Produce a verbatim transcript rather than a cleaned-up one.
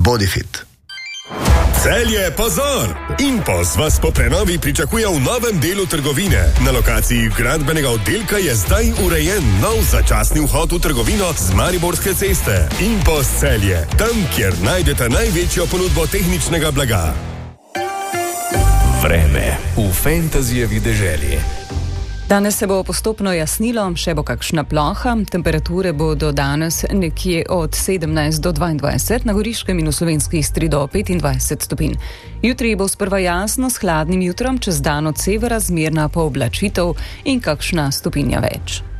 Bodifit. Celje, pozor! Impos vas po prenovi pričakuje v novem delu trgovine. Na lokaciji gradbenega oddelka je zdaj urejen nov začasni vhod v trgovino z Mariborske ceste. Impos Celje, tam, kjer najdete največjo ponudbo tehničnega blaga. Vreme v Fantasyjevi deželi. Danes se bo postopno jasnilo, še bo kakšna ploha, temperature bodo danes nekje od sedemnajst do dvaindvajset, na Goriškem in v Slovenski Istri do petindvajset stopinj. Jutri bo sprva jasno s hladnim jutrom, čez dan od severa zmerna pooblačitev in kakšna stopinja več.